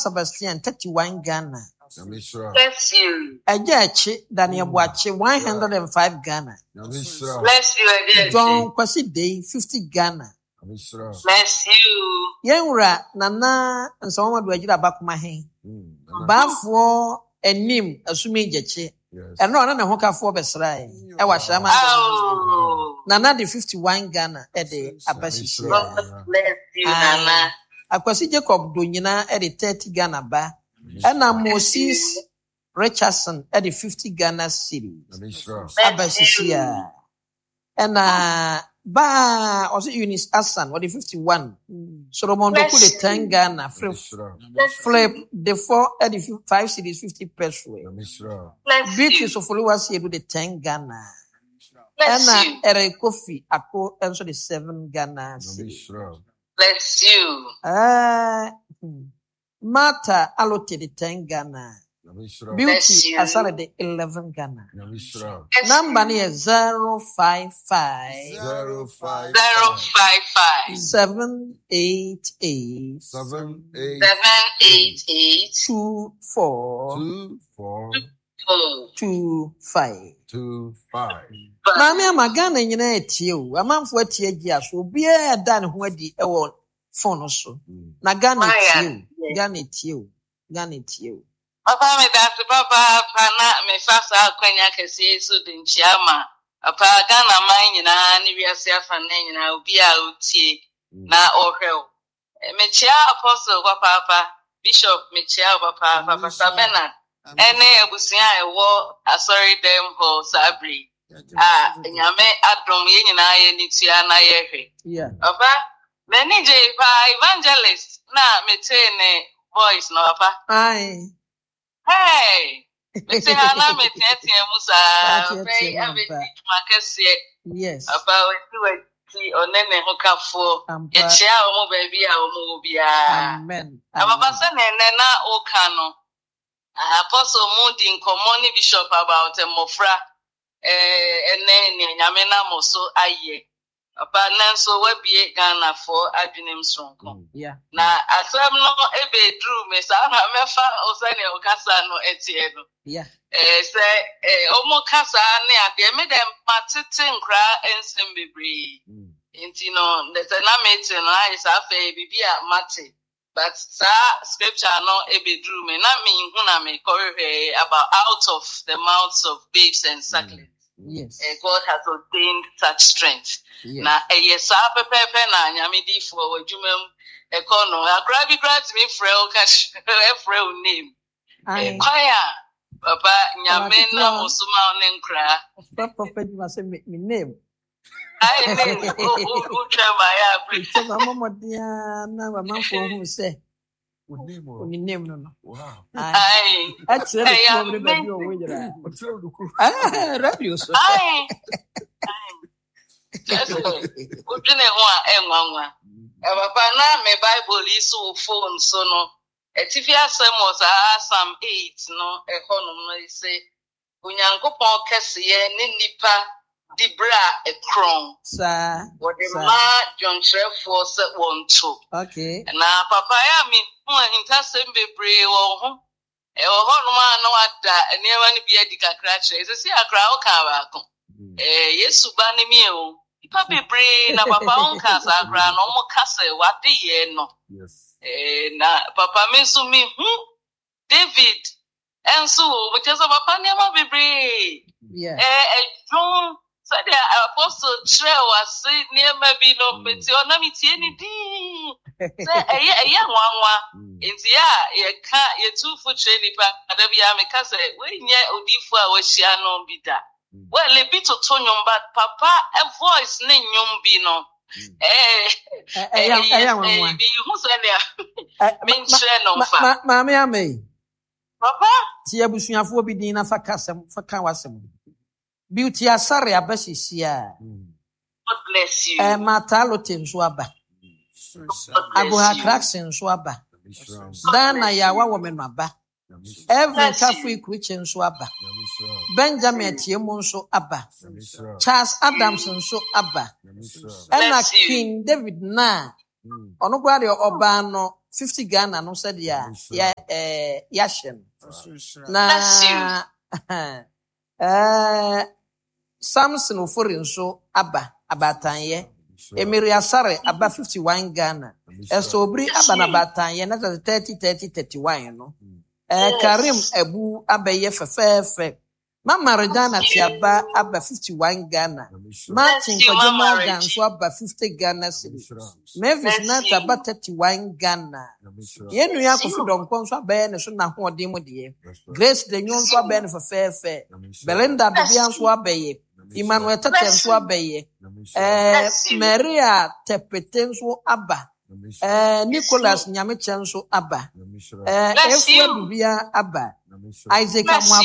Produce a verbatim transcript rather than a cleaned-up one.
Sebastian, thirty-one Ghana. Bless you. Ejechi Daniel Boache, one hundred five Ghana. Bless you, Ejechi. John Kwasi Day, fifty Ghana. Bless you. Yenra Nana and someone do Ajira Bakumahe. Bafo enim asumi Jechi. And no another hoka for Besrai. I was Shama. Nana the fifty-one Ghana at the Abashi. Bless you, Nana. Akwasi Jacob Dunyina at the thirty Ghana ba. And now Moses Richardson at the fifty Ghana city. Abashishia. And uh ba also Eunice Hassan what the fifty-one. Solomon Doku the ten Ghana. Flip the four at the five cities fifty peso. Beatrice of followers here do the ten Ghana. And uh Eric Kofi Ako also the seven Ghana city. Bless you. Uh Martha allocated ten Ghana. Beauty aside the eleven Ghana. Number near zero five five zero five five seven eight eight seven eight seven eight eight two four two four two five two five. Mami amagana nyina etie o. Amanfo etie gia so obi e da ne ho adi e wo phone so. Na Ghana etie o. Ghana etie o. Ghana etie o. Papa me da se papa pana me fasa akwanya kese so de nchiama. Papa Ghana man nyina ni wiase afa na nyina obi a otie na ohwe. Me chia apostle papa bishop me chia papa papa Sabena. Ene ebusia ewo asori dem ho sabri. Ah, nyame adom ye nyina ye nitia na ye hwe. Yeah. Papa, many je pa evangelist na metene voice no papa. Aye. Hey. Metena na metete musa. Pay everything makese. Yes. Papa we do ti onene hokafo. E chia omo baby a omo bia. Amen. Papa se ne na oka no. Apostle Moody nkomo bishop about mofra. Eh, ene ni nyame na moso aye. Papa nanso wabie Ghana for adwenem sonko. Yeah. Na asem no ebe dru me sa na mefa osane okasa no etie no. Yeah. Eh say eh omo kasa ne ade me dem matete nkra ensem bebre. Enti no the na mete no ai sa fe bibia mate. But sa scripture no ebe dru me na me hu na me korehwe about out of the mouths of babes and sucklings. Yes. Uh, God has ordained such strength. Yes. Na eye sa pepepe na nyame di fo wadwumam e kono akra bi grant me frel ka frel name. E kwaya papa nyame na musuma ne nkra. Stop prophet must say me name. I name o chama ya pre. So mama dia na mama fo hu say Uni name no no. Wow. Aye. Actually, I am baby o we jira. Ah, radio so. Aye. Just o dine ho a enwanwa. E papa na me Bible isu phone so no. Etifi asem was Psalm eight no e hono no say Onyankopon kesiye ne nipa dibra e kron. Sa. What the ma John Trefo se wonto. Okay. Na papa ya mi ho hintasem bebre wo ho. E wo ho no ma na wada eniwa ni bia di kakra kire. Se si akra o ka ba ko. Eh Yesu ba ne mi o. Ipa bebre na papa on ka sa akra no mo kase wade ye no. Yes. Eh na papa me so mi hu David enso mo tesa papa ne ma bebre. Yeah. Eh eh John so the apostle Trey was near maybe no meti ona mi tie ni di. Say eye eye nwanwa. Enti ya ye ka ye two foot Trey nipa ada bia me ka say we nye odifo a wahia no bi da. Well le bi to to nyom but papa a voice ne nyom bi no. Eh eh eh nwanwa. Bi hu say ne. Me nche no fa. Ma me ame. Papa Ti abusuafo bi din na fa kasem fa kan wasem. Beauty asare abashishia. God bless you. Eh matalo tenso aba. Agoha cracks nso aba. Dana yawa women aba. Every Catholic Christian nso aba. Benjamin Tiemo nso aba. Charles Adams nso aba. Ena King David na. Ono kwade oba no fifty Ghana no said ya. Ya eh yashem na eh Samson ofori nso aba abatanye Emiri Asare aba fifty-one Ghana Esobri aba na batanye na thirty thirty thirty-one no eh Karim Ebu abaye fefefe Mama Redana tiaba aba fifty-one Ghana Martin Kojo Morgan so aba fifty Ghana cedis Mavis Nata aba thirty-one Ghana Yenu ya Kofi Donkon so aba ne so na hoɔden mu de Grace de Nyon so aba ne fefefe Belinda Bibian so abaye Emmanuel Tete so abaye eh Maria Tepete so aba eh Nicholas Nyamechen so aba eh Efua Bibia aba Isaac Amwa